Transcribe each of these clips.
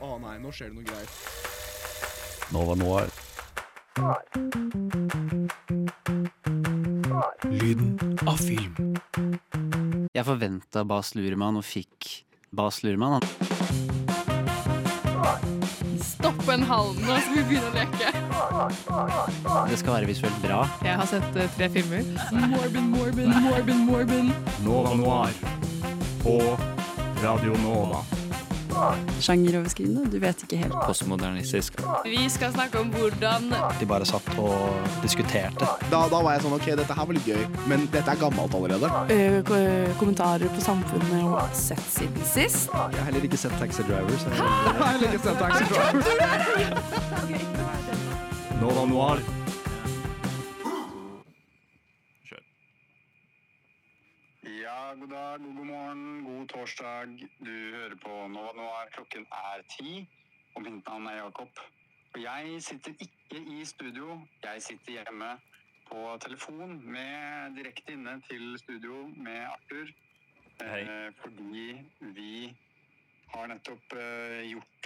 nei, nå skjer det noe greier. Nova Noir. Lyden av film. Jeg forventet Baz Luhrmann og fikk Baz Luhrmann. Stopp en halv nå, så vi begynner å leke. Det skal være visuelt bra. Jeg har sett 3 filmer. Morbin. Nova Noir. På Radio Nova. Sjangeroverskridende, du vet ikke helt. Postmodernistisk. Vi skal snakke om hvordan De bare satt og diskuterte. Da var jeg sånn, ok, dette her var litt gøy, men dette er gammelt allerede. Kommentarer på samfunnet og sett siden sist. Jeg har heller ikke sett Taxi Drivers. Jeg har heller ikke sett Taxi Driver. Nova Noir. Ja, god dag, god morgen, god torsdag. Du hører på Nova Noir. Klokken 10, og mitt navn er Jakob. Og jeg sitter ikke i studio. Jeg sitter hjemme på telefon direkte inne til studio med Arthur. Fordi vi har nettopp gjort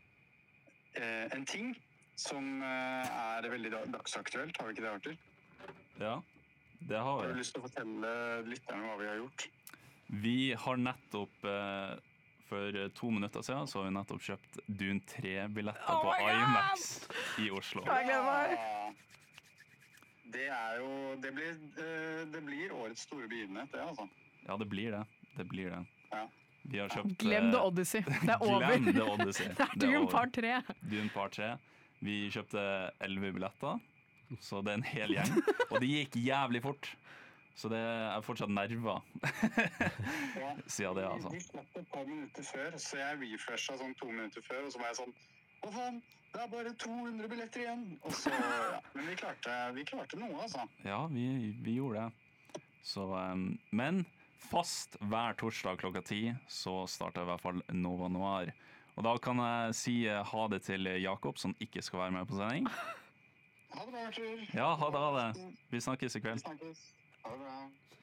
en ting som er veldig dagsaktuelt. Har vi ikke det, Arthur? Ja, det har Har du vi. lyst til å fortelle lytterne hva vi har gjort? Vi har nettopp, for 2 minutter siden, så har vi nettopp kjøpt Dune 3-billetter på IMAX i Oslo. Jeg gleder meg. Det er jo, det blir årets store begivenhet, det altså. Ja, det blir det. Ja. Vi har kjøpt... Glem The Odyssey. Det er over. Glem The Odyssey. Det er Dune part 3. Dune part 3. Vi kjøpte 11 billetter, så det er en hel gjeng. Og det gikk jævlig fort. Så det er fortsatt nerver. Siden det, altså. Vi slapp et par minutter før, så jeg refreshet sånn 2 minutter før, og så var jeg sånn, hva faen, det er bare 200 billetter igjen. Og så, ja, men vi klarte noe, altså. Ja, vi gjorde det. Så, men fast hver torsdag klokka 10, så starter i hvert fall Nova Noir. Og da kan jeg si ha det til Jakob, som ikke skal være med på sending. Ha det bra, Arthur. Ja, ha det. Vi snakkes i kveld. Vi snakkes. Ha det bra.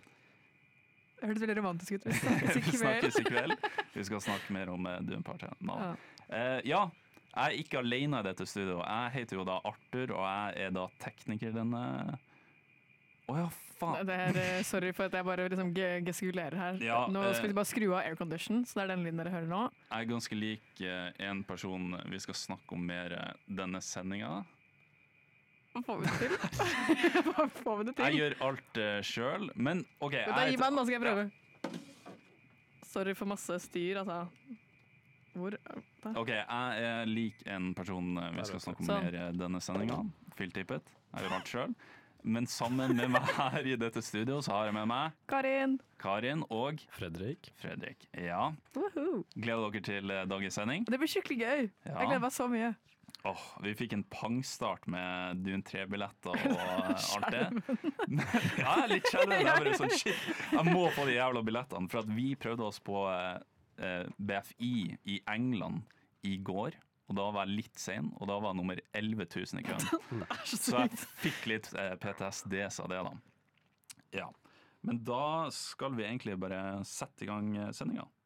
Det hørtes veldig romantisk ut. Vi snakkes i kveld. Vi skal snakke mer om Dune part 3. Ja, jeg er ikke alene i dette studio. Jeg heter jo da Arthur, og jeg er da tekniker denne... Åja, faen. Sorry for at jeg bare liksom gestikulerer her. Ja, Nå skal vi bare skru av aircondition, så det er den lyden dere hører nå. Jeg er ganske lik en person vi skal snakke om mer denne sendingen. Hva får vi det til? Hva får vi det til? Jeg gjør alt selv, men ok. Gi meg den, nå skal jeg prøve. Sorry for masse styr, altså. Hvor? Ok, jeg er lik en person vi skal snakke om mer denne sendingen. Filtippet. Jeg gjør alt selv. Men sammen med meg her i dette studio så har jeg med meg Karin og Fredrik. Ja. Gleder dere til dagens sending? Det blir skikkelig gøy. Ja. Jeg gleder meg så mye. Vi fikk en pangstart med Dune 3-billetter og alt det. Ja, jeg er litt kjærlig. Det er bare sånn, shit, jeg må få de jævla billettene. For at vi prøvde oss på BFI i England i går. Og da var jeg litt sen, og da var jeg nummer 11 000 i køen. Så jeg fikk litt PTSD, sa det da. Ja. Men da skal vi egentlig bare sette i gang sendingen.